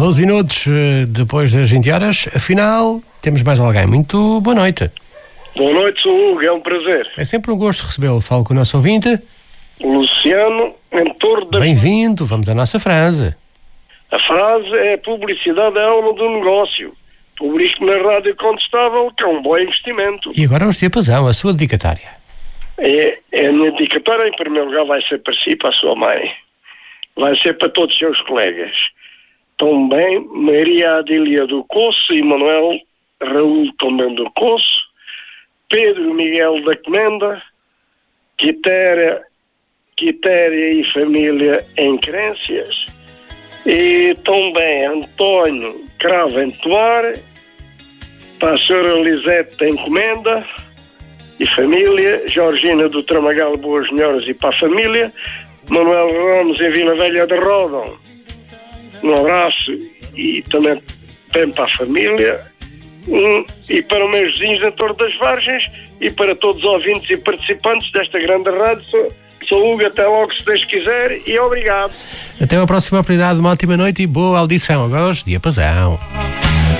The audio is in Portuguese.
12 minutos depois das 20 horas, afinal, temos mais alguém. Muito boa noite. Boa noite, sou Hugo, é um prazer. É sempre um gosto recebê-lo. Falo com o nosso ouvinte. Luciano, em torno da... Bem-vindo, vamos à nossa frase. A frase é: publicidade é a alma do negócio. Publique na Rádio Contestável, que é um bom investimento. E agora vamos ter Pazão, a sua dedicatória. A minha dedicatória, em primeiro lugar, vai ser para si, para a sua mãe. Vai ser para todos os seus colegas. Também Maria Adília do Coço e Manuel Raul também do Coço, Pedro Miguel da Comenda, Quitéria e família em Crências, e também António Cravo em Toar, para a senhora Lisete em Comenda e família, Georgina do Tramagal Boas Melhoras e para a família, Manuel Ramos em Vila Velha de Rodão. Um abraço e também para a família, e para os meus vizinhos na Torre das Vargens e para todos os ouvintes e participantes desta grande rádio. Sou Hugo, até logo se Deus quiser, e obrigado. Até a próxima oportunidade, uma ótima noite e boa audição. Agora, dia Pazão.